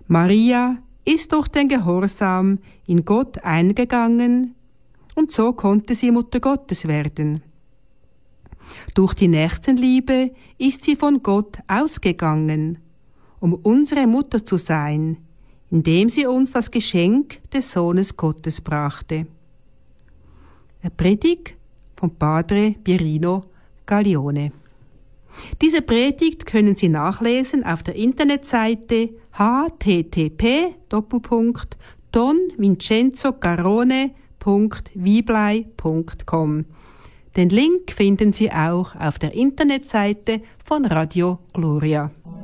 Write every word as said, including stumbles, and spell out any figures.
Maria ist durch den Gehorsam in Gott eingegangen und so konnte sie Mutter Gottes werden. Durch die Nächstenliebe ist sie von Gott ausgegangen, um unsere Mutter zu sein, indem sie uns das Geschenk des Sohnes Gottes brachte. Eine Predigt von Padre Pierino Gaglione. Diese Predigt können Sie nachlesen auf der Internetseite h t t p Doppelpunkt don vincenzo carone punkt viblei punkt com. Den Link finden Sie auch auf der Internetseite von Radio Gloria.